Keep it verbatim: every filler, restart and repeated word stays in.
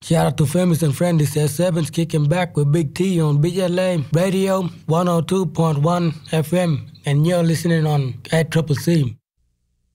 Shout out to Famous and Friend. This is Sevens kicking back with Big T on B L A Radio one oh two point one F M. And you're listening on at Triple C.